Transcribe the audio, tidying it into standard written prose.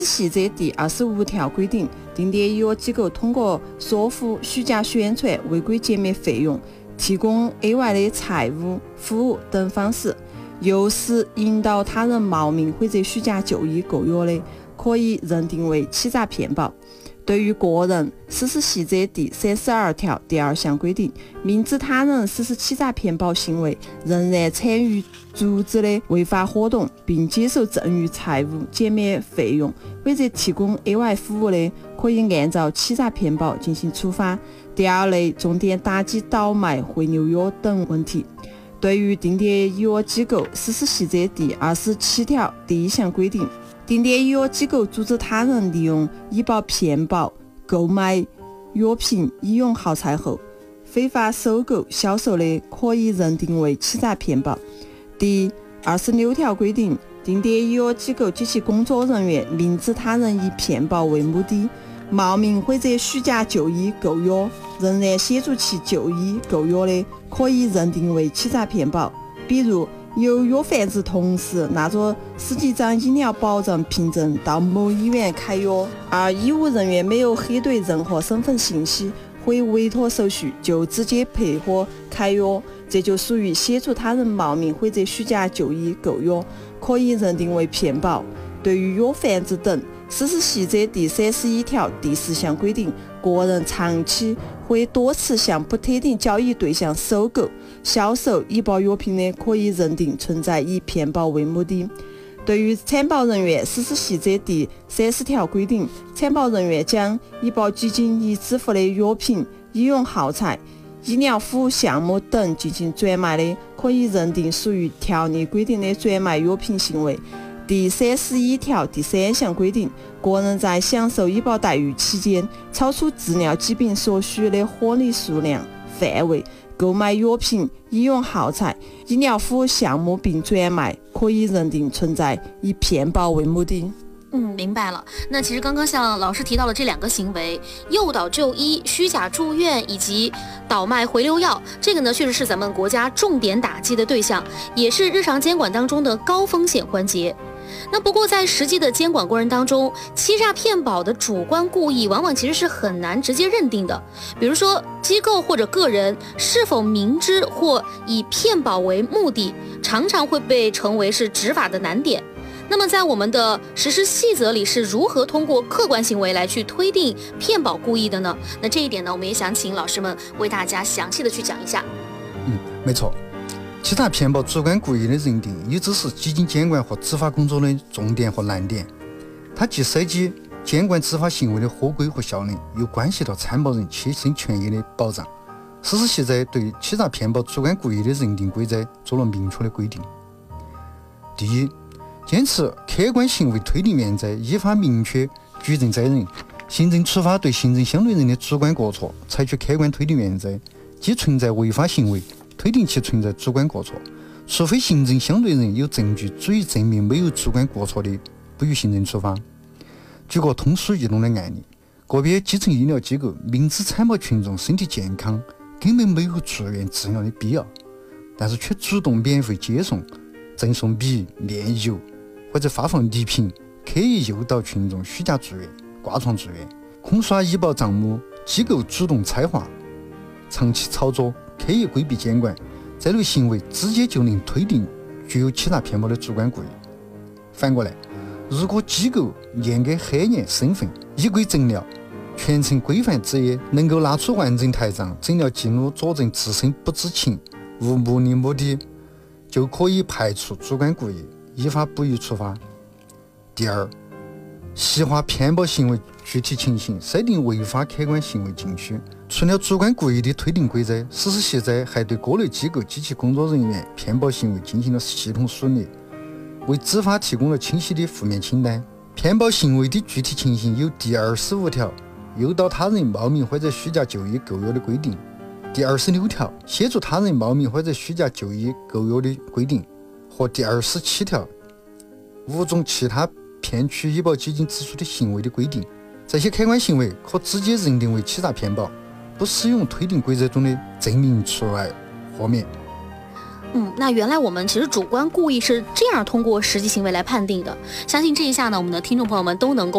细则第25条规定，定点医药机构通过索付虚假宣传、违规减免费用、提供额外的财务服务等方式，诱使、引导他人冒名或者虚假就医购药的，可以认定为欺诈骗保。对于个人，实施细则第32条第2项规定，明知他人实施欺诈骗保行为，仍然参与组织的违法活动，并接受赠与财物减免费用或者提供额外服务的，可以按照欺诈骗保进行处罚。第2类重点打击倒卖、回流药等问题。对于定点医药机构，实施细则第27条第1项规定，定点医药机构组织他人利用医保、骗保购买药品、医用耗材后，非法收购、销售的，可以认定为欺诈骗保。第26条规定，定点医药机构及其工作人员明知他人以骗保为目的，冒名或者虚假就医购药，仍然协助其就医购药的，可以认定为欺诈骗保。比如，有药贩子同时拿着10几张医疗保障凭证到某医院开药，而医务人员没有核对任何身份信息或委托手续，就直接配合开药，这就属于协助他人冒名或者虚假就医购药，可以认定为骗保。对于药贩子等，实施细则第31条第10项规定，个人长期或多次向不特定交易对象收购、销售医保药品的，可以认定存在以骗保为目的。对于参保人员，实施细则第30条规定，参保人员将医保基金已支付的药品、医用耗材、医疗服务项目等进行转卖的，可以认定属于条例规定的转卖药品行为。第31条第3项规定，个人在享受医保待遇期间，超出治疗疾病所需的合理数量范围购买药品、医用耗材、医疗服务项目并转卖，可以认定存在以骗保为目的。 明白了。那其实刚刚像老师提到的这2个行为，诱导就医、虚假住院以及倒卖回流药，这个呢确实是咱们国家重点打击的对象，也是日常监管当中的高风险环节。那不过在实际的监管过程当中，欺诈骗保的主观故意往往其实是很难直接认定的。比如说机构或者个人是否明知或以骗保为目的，常常会被称为是执法的难点。那么在我们的实施细则里是如何通过客观行为来去推定骗保故意的呢？那这一点呢，我们也想请老师们为大家详细的去讲一下。 没错。欺诈骗保主观故意的认定，一直是基金监管和执法工作的重点和难点。它既涉及监管执法行为的合规和效能，又关系到参保人切身权益的保障。实施细则对欺诈骗保主观故意的认定规则做了明确的规定。第一，坚持客观行为推定原则，依法明确举证责任。行政处罚对行政相对人的主观过错采取客观推定原则，即存在违法行为，推定其存在主观过错，除非行政相对人有证据足以证明没有主观过错的，不予行政处罚。举个通俗易懂的案例，个别基层医疗机构明知参保群众身体健康，根本没有住院治疗的必要，但是却主动免费接送、赠送米、面油或者发放礼品，刻意诱导群众虚假住院、挂床住院，空刷医保账目，机构主动拆划，长期操作，刻意规避监管，这类行为直接就能推定具有欺诈骗保的主观故意。反过来，如果机构严格核验身份，依规诊疗，全程规范执业，能够拿出完整台账、诊疗记录佐证自身不知情、无目的目的，就可以排除主观故意，依法不予处罚。第二，细化骗保行为具体情形，设定违法客观行为禁区。除了主观故意的推定规则，实施细则还对各类机构及其工作人员骗保行为进行了系统梳理，为执法提供了清晰的负面清单。骗保行为的具体情形有第25条诱导他人冒名或者虚假就医购药的规定，第26条协助他人冒名或者虚假就医购药的规定，和第27条5种其他骗取医保基金支出的行为的规定。这些客观行为可直接认定为欺诈骗保，不适用推定规则中的证明除外豁免。 那原来我们其实主观故意是这样通过实际行为来判定的。相信这一下呢，我们的听众朋友们都能够